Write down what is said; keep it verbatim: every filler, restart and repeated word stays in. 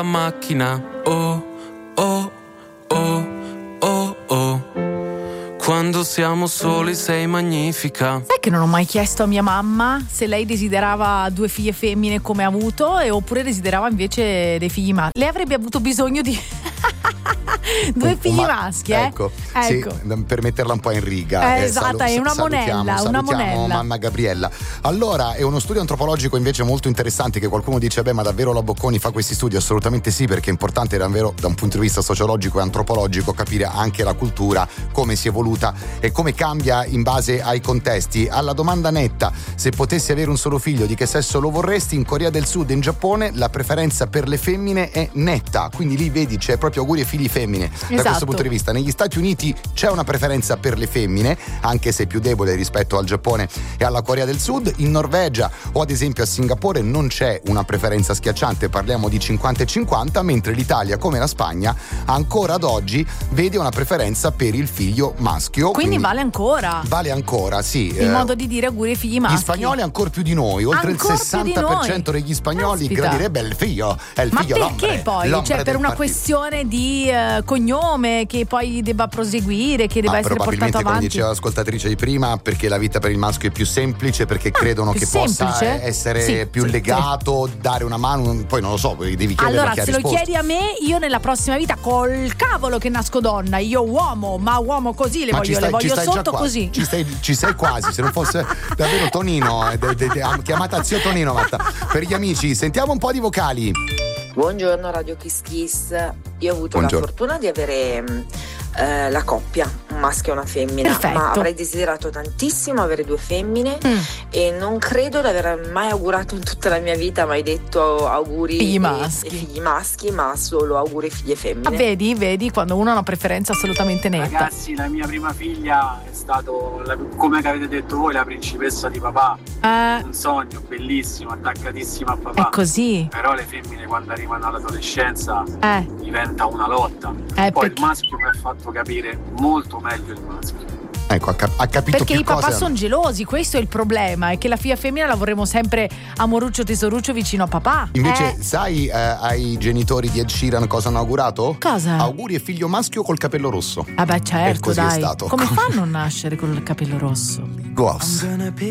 la macchina. Oh, oh, oh, oh, oh. Quando siamo soli sei magnifica. Sai che non ho mai chiesto a mia mamma se lei desiderava due figlie femmine come ha avuto, e oppure desiderava invece dei figli maschi. Lei avrebbe avuto bisogno di due figli ma- maschi, eh? Ecco, ecco. Sì, per metterla un po' in riga. Eh, Eh, esatto, salu- è una salutiamo, monella, una salutiamo monella. mamma Gabriella. Allora, è uno studio antropologico invece molto interessante, che qualcuno dice, beh, ma davvero la Bocconi fa questi studi? Assolutamente sì, perché è importante davvero da un punto di vista sociologico e antropologico capire anche la cultura, come si è evoluta e come cambia in base ai contesti. Alla domanda netta, se potessi avere un solo figlio, di che sesso lo vorresti? In Corea del Sud e in Giappone la preferenza per le femmine è netta, quindi lì vedi c'è proprio auguri e figli femmine. Esatto. Da questo punto di vista negli Stati Uniti c'è una preferenza per le femmine, anche se più debole rispetto al Giappone e alla Corea del Sud. In Norvegia o ad esempio a Singapore non c'è una preferenza schiacciante, parliamo di cinquanta e cinquanta, mentre l'Italia, come la Spagna, ancora ad oggi vede una preferenza per il figlio maschio. Quindi, quindi vale ancora. Vale ancora, sì. Il eh, modo di dire auguri ai figli maschi. Gli spagnoli ancora più di noi, oltre ancora il sessanta per cento degli spagnoli Caspita. gradirebbe il figlio, è il Ma figlio perché l'ombre, poi? l'ombre Cioè, per del una partito. questione di eh, cognome che poi debba proseguire, che debba ah, essere portato probabilmente, come avanti. diceva l'ascoltatrice di prima, perché la vita per il maschio è più semplice, perché Ah, credono più che semplice? possa essere Sì, più sì, legato, dare una mano, poi non lo so, devi chiedere allora, a chi ha se lo risposto. chiedi a me, io nella prossima vita col cavolo che nasco donna, io uomo, ma uomo così le Ma voglio, ci stai, le voglio ci stai già sotto quasi, così. Ci, stai, ci sei quasi, se non fosse davvero Tonino, eh, de, de, de, chiamata zio Tonino, Marta. Per gli amici, sentiamo un po' di vocali. Buongiorno Radio Kiss Kiss, io ho avuto Buongiorno. la fortuna di avere eh, la coppia, un maschio e una femmina. Perfetto. Ma avrei desiderato tantissimo avere due femmine Mm. e non credo di aver mai augurato in tutta la mia vita, mai detto auguri Figli e- maschi. e figli maschi, ma solo auguri figlie femmine. Ah, vedi, vedi, quando uno ha una preferenza assolutamente netta. Ragazzi, la mia prima figlia è stato, la- come avete detto voi, la principessa di papà. Eh, Un sogno bellissimo, attaccatissima a papà. è così. Però le femmine quando arrivano all'adolescenza Eh, diventa una lotta. Eh, Poi perché- il maschio mi ha fatto capire molto meglio il maschio. Ecco, ha, cap- ha capito perché più i papà cose. sono gelosi, questo è il problema, è che la figlia femmina la vorremmo sempre amoruccio tesoruccio vicino a papà. Invece, Eh, sai eh, ai genitori di Ed Sheeran cosa hanno augurato? cosa? Auguri e figlio maschio col capello rosso. Vabbè, certo, E così è dai. stato. Come fanno a nascere con il capello rosso? Go House.